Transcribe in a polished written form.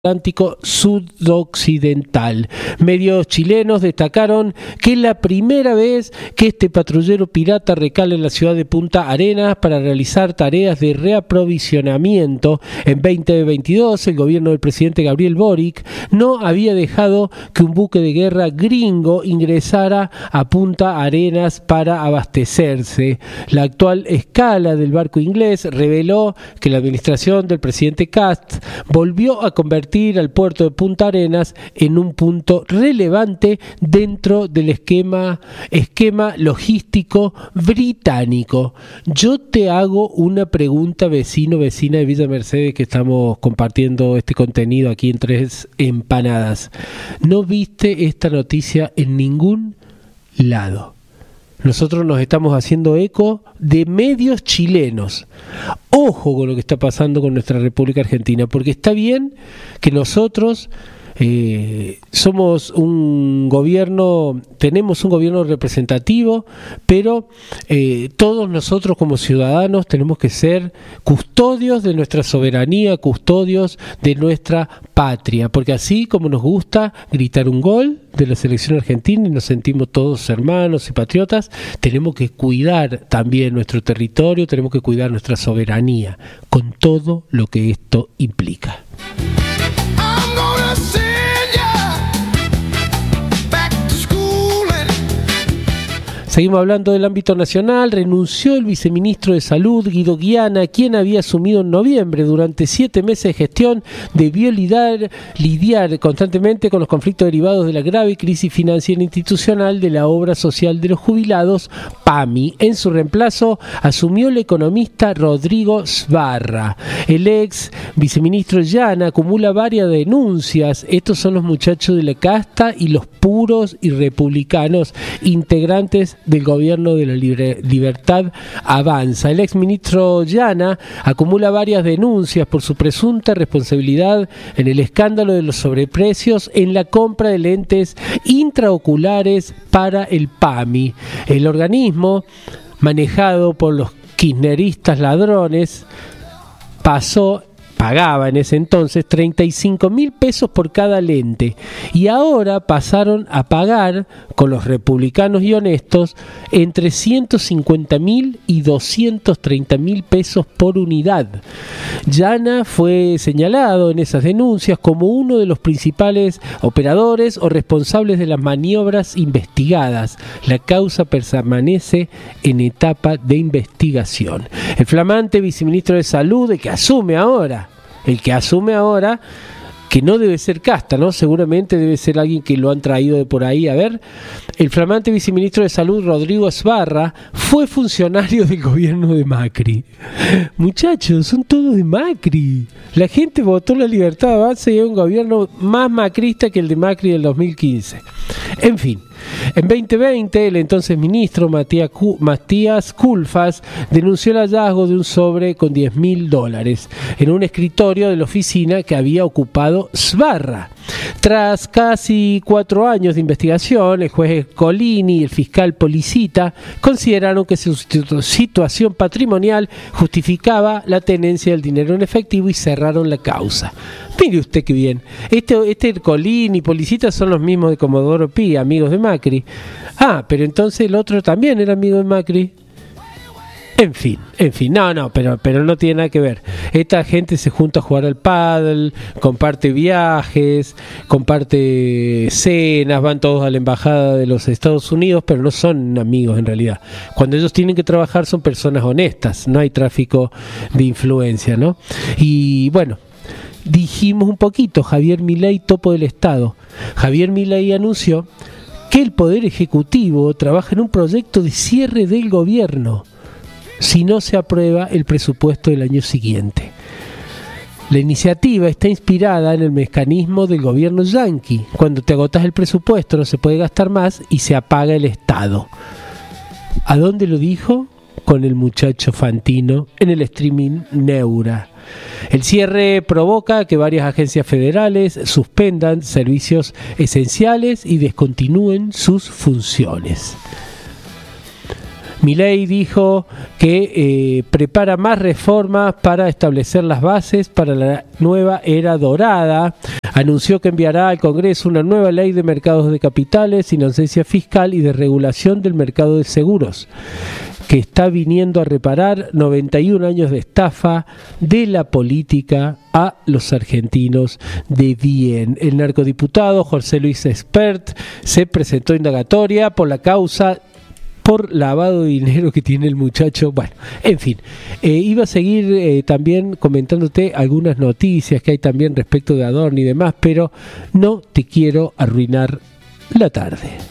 Atlántico sudoccidental. Medios chilenos destacaron que es la primera vez que este patrullero pirata recala en la ciudad de Punta Arenas para realizar tareas de reaprovisionamiento. En 2022, el gobierno del presidente Gabriel Boric no había dejado que un buque de guerra gringo ingresara a Punta Arenas para abastecerse. La actual escala del barco inglés reveló que la administración del presidente Kast volvió a convertir al puerto de Punta Arenas en un punto relevante dentro del esquema logístico británico. Yo te hago una pregunta, vecina de Villa Mercedes, que estamos compartiendo este contenido aquí en Tres Empanadas. ¿No viste esta noticia en ningún lado? Nosotros nos estamos haciendo eco de medios chilenos. Ojo con lo que está pasando con nuestra República Argentina, porque está bien que nosotros somos un gobierno, tenemos un gobierno representativo, pero todos nosotros como ciudadanos tenemos que ser custodios de nuestra soberanía, custodios de nuestra patria, porque así como nos gusta gritar un gol de la selección argentina y nos sentimos todos hermanos y patriotas, tenemos que cuidar también nuestro territorio, tenemos que cuidar nuestra soberanía, con todo lo que esto implica. Seguimos hablando del ámbito nacional. Renunció el viceministro de Salud, Guido Guiana, quien había asumido en noviembre. Durante 7 meses de gestión debió lidiar constantemente con los conflictos derivados de la grave crisis financiera institucional de la Obra Social de los Jubilados, PAMI. En su reemplazo asumió el economista Rodrigo Sbarra. El ex viceministro Guiana acumula varias denuncias. Estos son los muchachos de la casta y los puros y republicanos integrantes del gobierno de la Libertad Avanza. El exministro Guiana acumula varias denuncias por su presunta responsabilidad en el escándalo de los sobreprecios en la compra de lentes intraoculares para el PAMI. El organismo, manejado por los kirchneristas ladrones, pagaba en ese entonces 35.000 pesos por cada lente, y ahora pasaron a pagar, con los republicanos y honestos, entre 150.000 y 230.000 pesos por unidad. Guiana fue señalado en esas denuncias como uno de los principales operadores o responsables de las maniobras investigadas. La causa permanece en etapa de investigación. El flamante viceministro de Salud, el que asume ahora, que no debe ser casta, ¿no? Seguramente debe ser alguien que lo han traído de por ahí. A ver, el flamante viceministro de Salud, Rodrigo Sbarra, fue funcionario del gobierno de Macri. Muchachos, son todos de Macri. La gente votó la Libertad Avanza y es un gobierno más macrista que el de Macri del 2015. En fin. En 2020, el entonces ministro Matías Culfas denunció el hallazgo de un sobre con $10.000 en un escritorio de la oficina que había ocupado Sbarra. Tras casi 4 años de investigación, el juez Colini y el fiscal Policita consideraron que su situación patrimonial justificaba la tenencia del dinero en efectivo y cerraron la causa. Mire usted qué bien. Este Colini y Policita son los mismos de Comodoro Pi, amigos de Macri. Ah, pero entonces el otro también era amigo de Macri. En fin, pero no tiene nada que ver. Esta gente se junta a jugar al pádel, comparte viajes, comparte cenas, van todos a la embajada de los Estados Unidos, pero no son amigos en realidad. Cuando ellos tienen que trabajar son personas honestas, no hay tráfico de influencia, ¿no? Y bueno, dijimos un poquito, Javier Milei, topo del Estado. Javier Milei anunció que el Poder Ejecutivo trabaja en un proyecto de cierre del gobierno si no se aprueba el presupuesto del año siguiente. La iniciativa está inspirada en el mecanismo del gobierno yanqui. Cuando te agotas el presupuesto no se puede gastar más y se apaga el Estado. ¿A dónde lo dijo? Con el muchacho Fantino en el streaming Neura. El cierre provoca que varias agencias federales suspendan servicios esenciales y descontinúen sus funciones. Milei dijo que prepara más reformas para establecer las bases para la nueva era dorada. Anunció que enviará al Congreso una nueva ley de mercados de capitales, inocencia fiscal y de regulación del mercado de seguros, que está viniendo a reparar 91 años de estafa de la política a los argentinos de bien. El narcodiputado José Luis Espert se presentó indagatoria por la causa por lavado de dinero que tiene el muchacho. Bueno, en fin, iba a seguir también comentándote algunas noticias que hay también respecto de Adorni y demás, pero no te quiero arruinar la tarde.